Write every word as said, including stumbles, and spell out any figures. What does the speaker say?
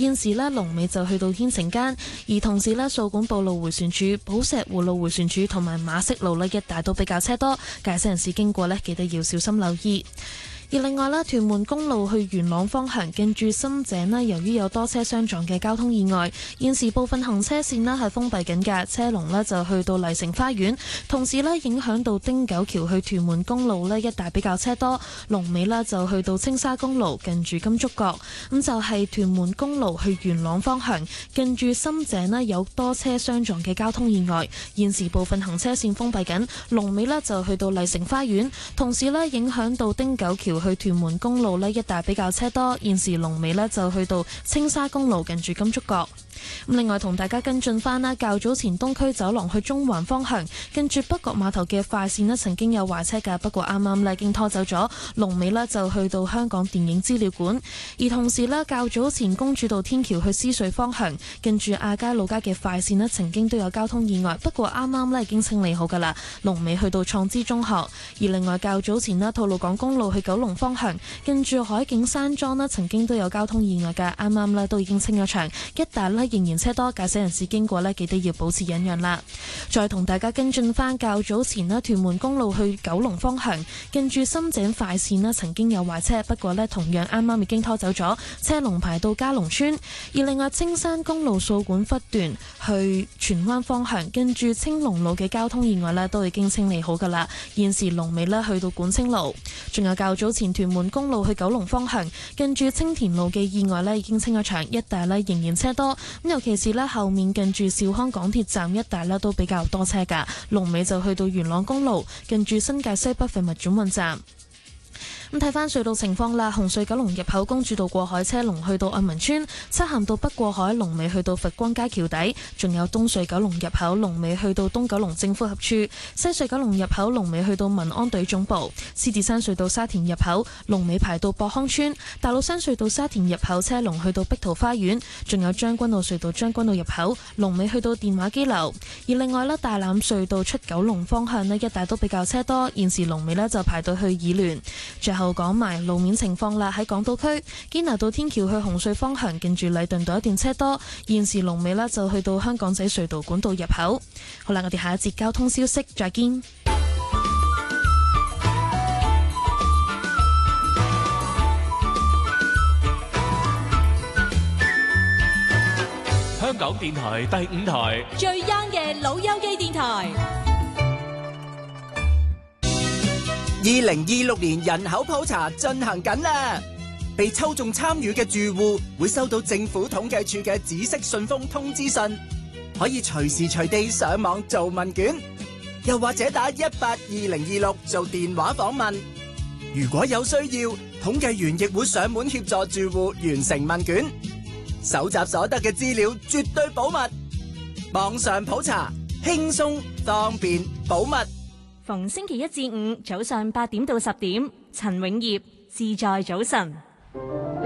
現時呢，龍尾就去到天晴間，而同時呢，掃管埔路迴旋處、寶石湖路迴旋處同埋馬適路呢一帶都比較車多，駕駛人士經過呢，記得要小心留意。而另外咧，屯門公路去元朗方向近住深井咧，由於有多車相撞嘅交通意外，現時部分行車線咧係封閉緊嘅，車龍咧就去到麗城花園，同時咧影響到汀九橋去屯門公路咧一帶比較車多，龍尾咧就去到青沙公路近住金竹角。咁就係屯門公路去元朗方向近住深井咧有多車相撞嘅交通意外，現時部分行車線封閉緊，龍尾咧就去到麗城花園，同時咧影響到汀九橋去屯門公路呢一帶比較車多，現時龍尾呢就去到青沙公路近住金竹角。咁另外同大家跟進翻啦，較早前東區走廊去中環方向近住北角碼頭嘅快線呢曾經有壞車㗎，不過啱啱呢已經拖走咗，龍尾呢就去到香港電影資料館。而同時呢，較早前公主道天橋去獅隧方向近住亞皆老街嘅快線呢曾經都有交通意外，不過啱啱呢已經清理好㗎啦，龍尾去到創知中學。而另外較早前呢，吐露港公路去九龍方向近住海景山莊呢曾經都有交通意外㗎，啱啱呢都已經清咗場，一帶呢仍然車多，駕駛人士經過呢記得要保持忍讓啦。再同大家跟進翻較早前呢，屯門公路去九龍方向近住深井快線呢曾經有壞車，不過呢同樣啱啱已經拖走咗，車龍排到嘉龍村。而另外青山公路掃管笏段去荃灣方向近住青龍路嘅交通意外呢都已經清理好噶啦，現時龍尾呢去到管青路。仲有較早前屯門公路去九龍方向近住青田路嘅意外呢已經清咗場，一帶呢仍然車多，咁尤其是呢後面近住兆康港鐵站一帶呢都比較多車噶，龍尾就去到元朗公路近住新界西北廢物轉運站。咁睇翻隧道情況啦，紅隧九龍入口公主道過海車龍去到愛民村，漆咸道北過海龍尾去到佛光街橋底，仲有東隧九龍入口龍尾去到東九龍政府合署，西隧九龍入口龍尾去到民安隊總部，獅子山隧道沙田入口龍尾排到博康村，大老山隧道沙田入口車龍去到碧桃花園，仲有將軍澳隧道將軍澳入口龍尾去到電話機樓。而另外咧，大欖隧道出九龍方向咧一帶都比較車多，現時龍尾咧就排到去議聯。最後講埋路面情況啦，喺港島區堅拿道天橋去紅隧方向近住禮頓道一段車多，現時龍尾呢就去到香港仔隧道管道入口。好啦，我哋下一節交通消息再見。 香港電台第五台最 young 嘅老友記電台。 二零二六年人口普查進行緊啦，被抽中參與嘅住戶會收到政府統計處嘅紫色信封通知信，可以隨時隨地上網做問卷，又或者打一八二零二六做電話訪問。如果有需要，統計員亦會上門協助住戶完成問卷，搜集所得嘅資料絕對保密，網上普查輕鬆方便保密。 逢星期一至五早上八點到十點，陳永業自在早晨。